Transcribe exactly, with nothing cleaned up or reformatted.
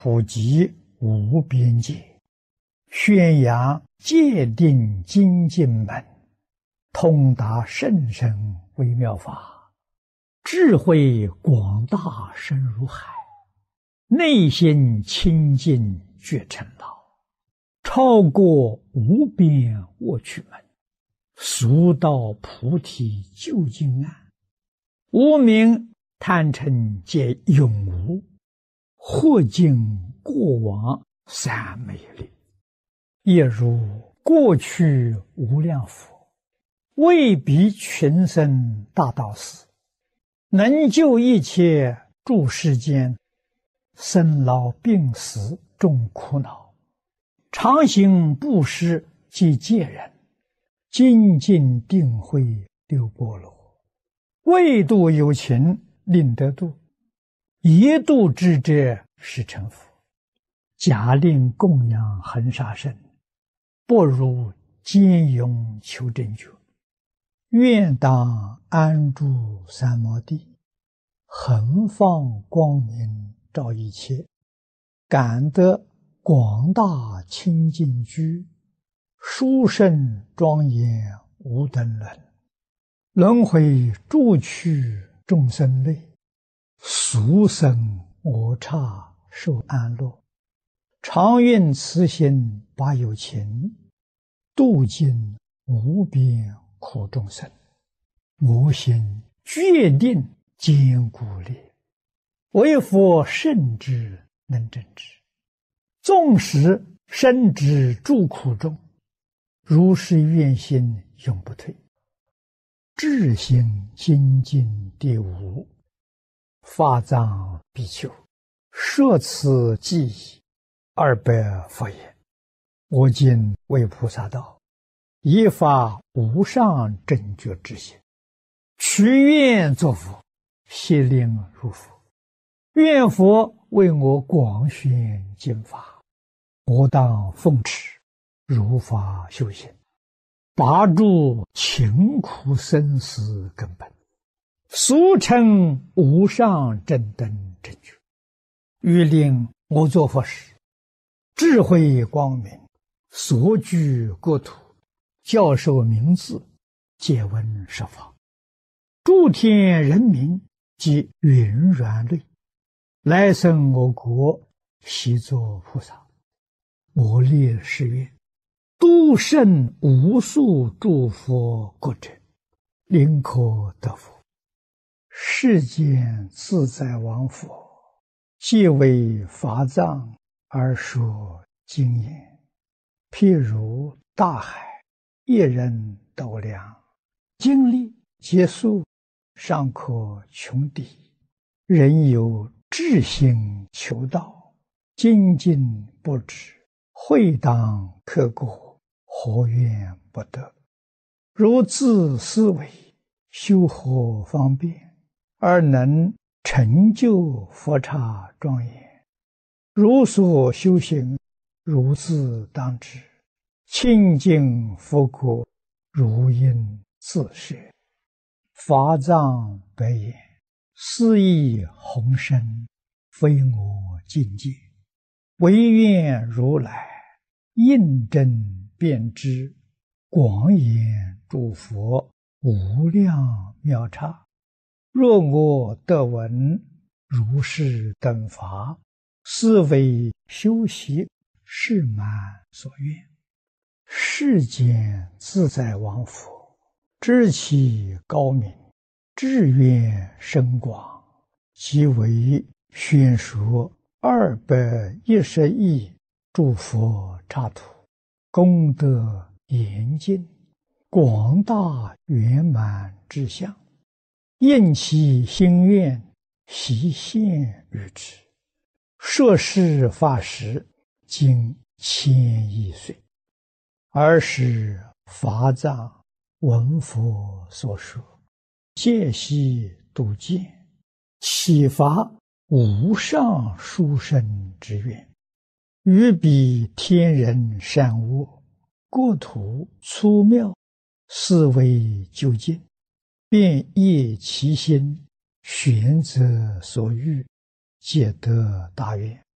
普及无边界，宣扬戒定精进门，通达甚深微妙法，智慧广大深如海，内心清净觉成老，超过无边卧趣门，速到菩提究竟岸，无明贪嗔皆永无，或尽过往三昧力，也如过去无量佛，为彼群生大道士，能救一切诸世间生老病死众苦恼，常行布施及戒人，精进定慧六波罗，为度有情令得度，一度之者是成佛。假令供养恒沙身，不如坚勇求真觉。愿当安住三摩地，恒放光明照一切，感得广大清净居，殊胜庄严无等伦。轮回诸趣众生类，俗生我刹受安乐。常愿慈心把有情，度尽无边苦众生。我心决定坚固力，为佛圣之能正之。纵使身之诸苦中，如是愿心永不退。智心精进第五，法藏比丘，摄此记忆二百佛言：我今为菩萨道，以发无上正觉之心，许愿作佛，悉令入佛。愿佛为我广宣经法，我当奉持，如法修行，拔除勤苦生死根本，俗称无上正等正觉。欲令我作佛时，智慧光明，所居国土，教授名字，借闻十方，诸天人民及云软类，来生我国，悉作菩萨。我立誓愿，度胜无数诸佛国者，临可得佛。世间自在王佛，皆为法藏而说经言，譬如大海，一人斗量，经历结束，尚可穷底。人有志心求道，精进不止，会当刻过，何怨不得？如自思维，修何方便，而能成就佛刹庄严？如所修行，如自当知，清净佛国，如应自设。法藏白言：斯亦宏深，非我境界，唯愿如来印证遍知，广演诸佛无量妙刹。若我得闻如是等法，斯为修习是满所愿。世间自在王佛，知其高明，志愿深广，即为宣说二百一十亿诸佛刹土，功德严尽，广大圆满之相，应其心愿，悉现于之。摄事法时，经千亿岁，尔时法藏闻佛所说，戒悉度见，启发无上殊胜之愿，于彼天人善恶，国土粗妙，思维究竟，便业其心，选择所欲，皆得大愿。